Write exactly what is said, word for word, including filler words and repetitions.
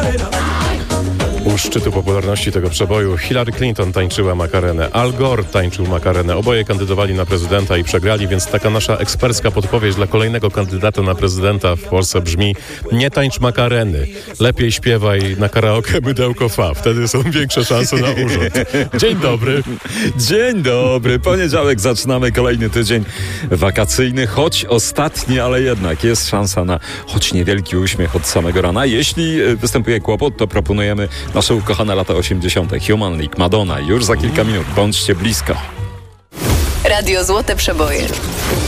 U szczytu popularności tego przeboju Hillary Clinton tańczyła Makarenę, Al Gore tańczył Makarenę. Oboje kandydowali na prezydenta i przegrali, więc taka nasza ekspercka podpowiedź dla kolejnego kandydata na prezydenta w Polsce brzmi: nie tańcz Makareny, lepiej śpiewaj na karaoke Mydełko Fa. Wtedy są większe szanse na urząd. Dzień dobry. Dzień dobry. Poniedziałek zaczynamy kolejny tydzień wakacyjny, choć ostatni, ale jednak jest szansa na choć niewielki uśmiech od samego rana. Jeśli występuje kłopot, to proponujemy nasze ukochane lata osiemdziesiąte. Human League, Madonna. Już za kilka minut. Bądźcie blisko. Radio Złote Przeboje.